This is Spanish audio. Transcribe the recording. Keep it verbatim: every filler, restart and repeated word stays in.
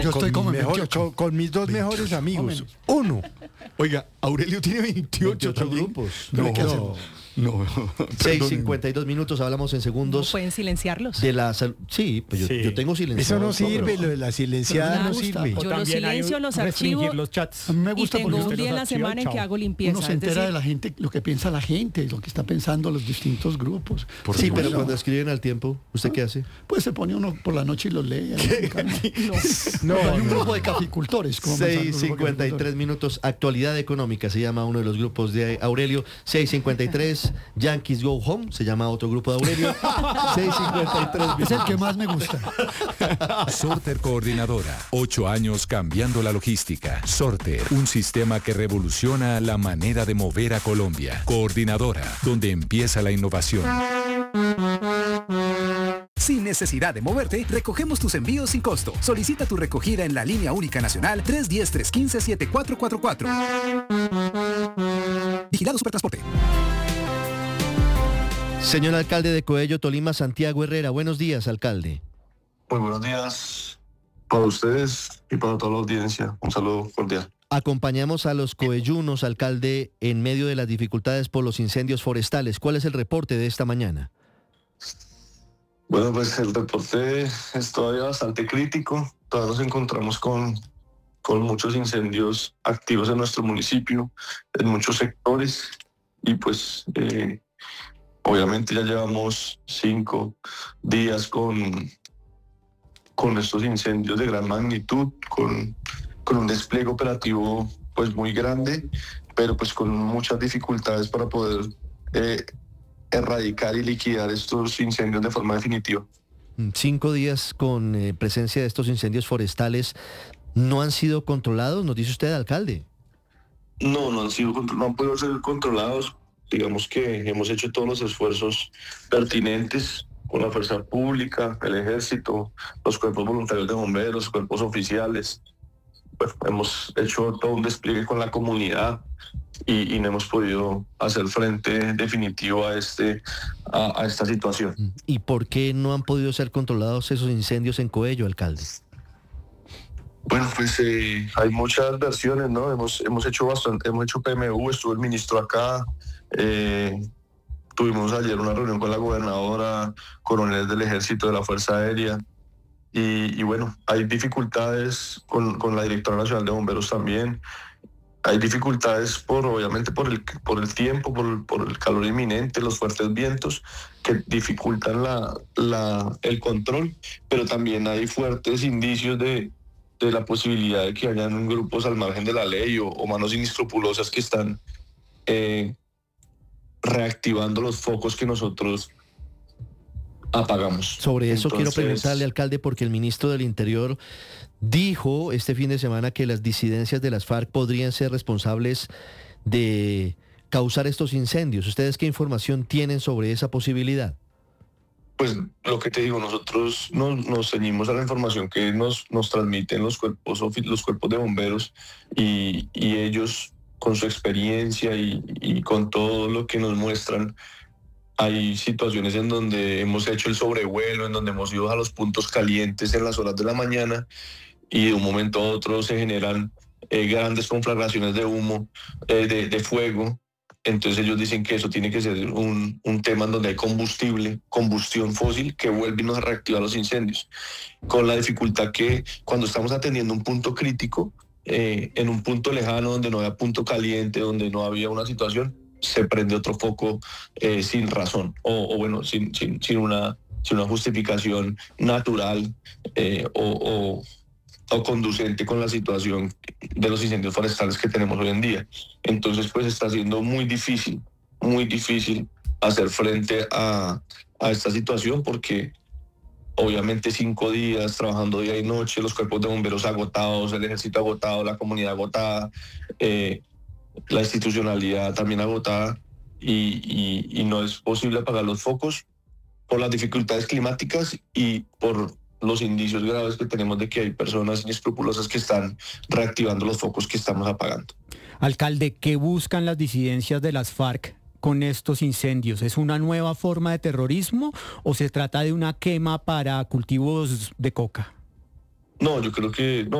Yo estoy como en mejor, veintiocho. con, con mis dos mejores amigos. Uno. Oiga, Aurelio tiene veintiocho también. grupos. No, No, ¿qué hacemos? No, seis cincuenta y dos minutos, hablamos en ¿No segundos pueden silenciarlos? de la salud. Sí, pues yo, Sí. yo tengo silenciado. Eso no sirve, pero- lo de la silenciada Pero no me gusta. sirve. Yo los también hay silencio, los restringir archivo los chats. A mí me y gusta tengo porque un usted día en los la archiva, semana en que chao. hago limpieza. Uno se es entera decir, de la gente, lo que piensa la gente, lo que está pensando los distintos grupos. Por Sí, supuesto. pero cuando escriben al tiempo, ¿usted qué hace? Pues se pone uno por la noche y los lee. ahí con calma. No, hay un grupo de caficultores. como me sale un seis grupo de cincuenta y tres caficultores. minutos, actualidad económica, se llama uno de los grupos de Aurelio. seis cincuenta y tres, Yankees Go Home, se llama otro grupo de Aurelio. seis cincuenta y tres Es el que más me gusta. Sorter Coordinadora. Ocho años cambiando la logística. Sorter, un sistema que revoluciona la manera de mover a Colombia. Coordinadora, donde empieza la innovación. Sin necesidad de moverte, recogemos tus envíos sin costo. Solicita tu recogida en la línea única nacional tres uno cero, tres uno cinco, siete cuatro cuatro cuatro. Vigilado Supertransporte. Señor alcalde de Coello, Tolima, Santiago Herrera. Buenos días, alcalde. Muy buenos días para ustedes y para toda la audiencia. Un saludo cordial. Acompañamos a los coellunos, alcalde, en medio de las dificultades por los incendios forestales. ¿Cuál es el reporte de esta mañana? Bueno, pues el reporte es todavía bastante crítico. Todavía nos encontramos con, con muchos incendios activos en nuestro municipio, en muchos sectores. Y pues eh, obviamente ya llevamos cinco días con, con estos incendios de gran magnitud, con, con un despliegue operativo pues muy grande, pero pues con muchas dificultades para poder eh, erradicar y liquidar estos incendios de forma definitiva. Cinco días con eh, presencia de estos incendios forestales, ¿no han sido controlados? Nos dice usted, alcalde. No, no han sido, contro- no han podido ser controlados. Digamos que hemos hecho todos los esfuerzos pertinentes con la fuerza pública, el ejército, los cuerpos voluntarios de bomberos, los cuerpos oficiales. Pues hemos hecho todo un despliegue con la comunidad y, y no hemos podido hacer frente definitivo a, este, a, a esta situación. ¿Y por qué no han podido ser controlados esos incendios en Coello, alcalde? Bueno, pues eh, hay muchas versiones, ¿no? Hemos, hemos hecho bastante, hemos hecho P M U, estuvo el ministro acá, eh, tuvimos ayer una reunión con la gobernadora, coroneles del ejército, de la Fuerza Aérea, y, y bueno, hay dificultades con, con la directora nacional de bomberos también. Hay dificultades por, obviamente, por el, por el tiempo, por, por el calor inminente, los fuertes vientos que dificultan la, la, el control, pero también hay fuertes indicios de, de la posibilidad de que hayan grupos al margen de la ley o, o manos inescrupulosas que están eh, reactivando los focos que nosotros apagamos. Sobre eso quiero Entonces, preguntarle, alcalde, porque el ministro del Interior dijo este fin de semana que las disidencias de las FARC podrían ser responsables de causar estos incendios. ¿Ustedes qué información tienen sobre esa posibilidad? Pues lo que te digo, nosotros nos, nos ceñimos a la información que nos, nos transmiten los cuerpos, ofi- los cuerpos de bomberos y, y ellos con su experiencia y, y con todo lo que nos muestran. Hay situaciones en donde hemos hecho el sobrevuelo, en donde hemos ido a los puntos calientes en las horas de la mañana y de un momento a otro se generan eh, grandes conflagraciones de humo, eh, de, de fuego. Entonces ellos dicen que eso tiene que ser un, un tema en donde hay combustible, combustión fósil, que vuelve y nos reactiva los incendios. Con la dificultad que cuando estamos atendiendo un punto crítico, eh, en un punto lejano donde no había punto caliente, donde no había una situación, se prende otro foco eh, sin razón o, o bueno, sin, sin, sin, una, sin una justificación natural eh, o, o, o conducente con la situación de los incendios forestales que tenemos hoy en día. Entonces, pues está siendo muy difícil, muy difícil hacer frente a, a esta situación porque obviamente cinco días trabajando día y noche, los cuerpos de bomberos agotados, el ejército agotado, la comunidad agotada, eh, la institucionalidad también agotada y, y, y no es posible apagar los focos por las dificultades climáticas y por los indicios graves que tenemos de que hay personas inescrupulosas que están reactivando los focos que estamos apagando. Alcalde, ¿qué buscan las disidencias de las FARC con estos incendios? ¿Es una nueva forma de terrorismo o se trata de una quema para cultivos de coca? No, yo creo que no.